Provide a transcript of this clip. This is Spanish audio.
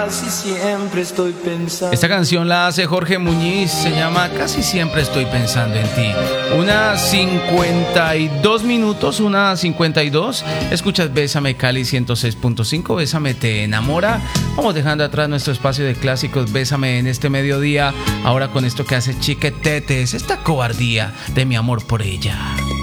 Casi siempre estoy pensando. Esta canción la hace Jorge Muñiz, se llama Casi siempre estoy pensando en ti. Una 52 minutos, una 52. Escuchas Bésame Cali 106.5, Bésame te enamora. Vamos dejando atrás nuestro espacio de clásicos Bésame en este mediodía. Ahora con esto que hace Chiquetetes, esta cobardía de mi amor por ella.